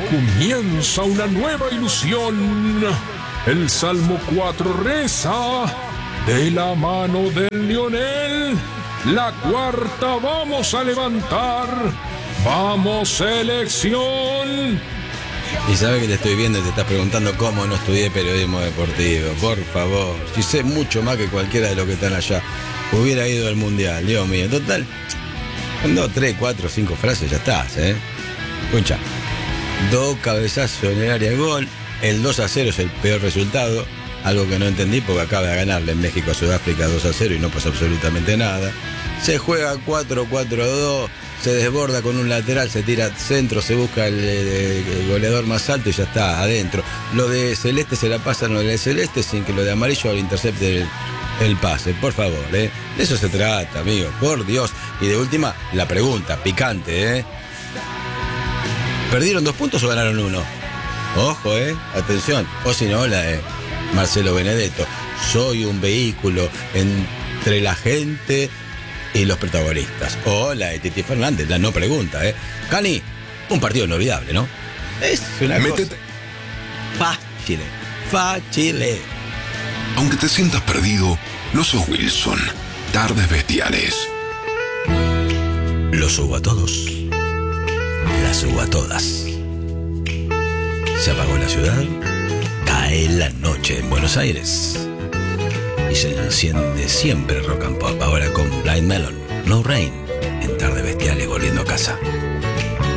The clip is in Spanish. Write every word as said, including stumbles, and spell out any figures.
Comienza una nueva ilusión. El Salmo cuatro reza: de la mano del Lionel, la cuarta vamos a levantar. ¡Vamos, selección! Y sabes que te estoy viendo y te estás preguntando cómo no estudié periodismo deportivo. Por favor, si sé mucho más que cualquiera de los que están allá. Hubiera ido al mundial, Dios mío. Total, con dos, tres, cuatro, cinco frases ya estás, ¿eh? Escucha, dos cabezazos en el área de gol. El dos a cero es el peor resultado. Algo que no entendí porque acaba de ganarle en México a Sudáfrica dos a cero y no pasó absolutamente nada. Se juega cuatro cuatro dos. Se desborda con un lateral, se tira centro, se busca el, el, el goleador más alto y ya está, adentro. Lo de Celeste se la pasan lo de Celeste sin que lo de amarillo intercepte el, el pase, por favor, ¿eh? De eso se trata, amigo, por Dios. Y de última, la pregunta, picante, ¿eh? ¿Perdieron dos puntos o ganaron uno? Ojo, ¿eh? Atención. O si no, la de Marcelo Benedetto. Soy un vehículo entre la gente y los protagonistas. O la de Titi Fernández, la no pregunta, ¿eh? Cani, un partido inolvidable, ¿no? Es una Métete. cosa fácil, fácil. Aunque te sientas perdido, no sos Wilson. Tardes Bestiales. Los subo a todos. Las subo a todas. Se apagó la ciudad. Cae la noche en Buenos Aires. Y se enciende siempre rock and pop. Ahora con Blind Melon, No Rain, en Tardes Bestiales volviendo a casa.